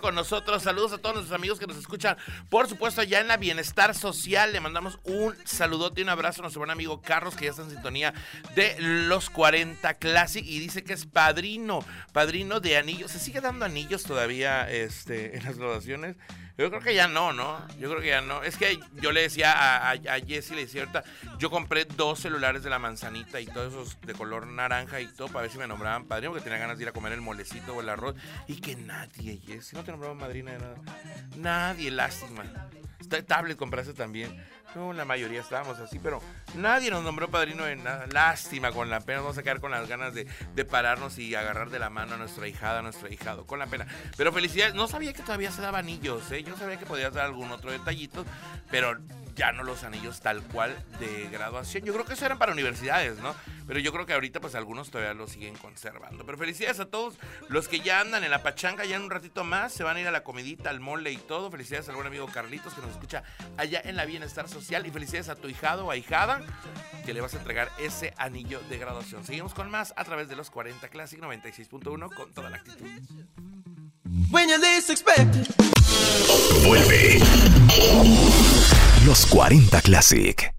con nosotros. Saludos a todos nuestros amigos que nos escuchan. Por supuesto, allá en la Bienestar Social le mandamos un saludote y un abrazo a nuestro buen amigo Carlos, que ya está en sintonía de los 40 Classic y dice que es padrino de anillos. ¿Se sigue dando anillos todavía en las graduaciones? Yo creo que ya no, yo creo que ya no. Es que yo le decía a Jessy, le decía ahorita, yo compré 2 celulares de la manzanita y todos esos de color naranja y todo para ver si me nombraban padrino, porque tenía ganas de ir a comer el molecito o el arroz. Y que nadie, Jessy, no te nombraban madrina de nada. Nadie, lástima. Tablet compraste también. No, la mayoría estábamos así, pero nadie nos nombró padrino de nada. Lástima, con la pena. Vamos a quedar con las ganas de pararnos y agarrar de la mano a nuestra hijada, a nuestro ahijado. Con la pena. Pero felicidades. No sabía que todavía se daban anillos, ¿eh? Yo no sabía que podías dar algún otro detallito, pero ya no los anillos tal cual de graduación. Yo creo que eso eran para universidades, ¿no? Pero yo creo que ahorita pues algunos todavía lo siguen conservando. Pero felicidades a todos los que ya andan en la pachanga, ya en un ratito más se van a ir a la comidita, al mole y todo. Felicidades al buen amigo Carlitos que nos escucha allá en la Bienestar Social, y felicidades a tu hijado o ahijada que le vas a entregar ese anillo de graduación. Seguimos con más a través de los 40 Classic 96.1 con toda la actitud. When you least expect it. Vuelve Los 40 Classic.